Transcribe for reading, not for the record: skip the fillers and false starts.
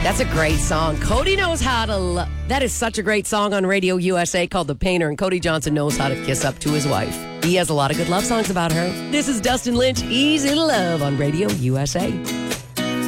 That's a great song. Cody knows how to that is such a great song on Radio USA called The Painter, and Cody Johnson knows how to kiss up to his wife. He has a lot of good love songs about her. This is Dustin Lynch, Easy to Love on Radio USA.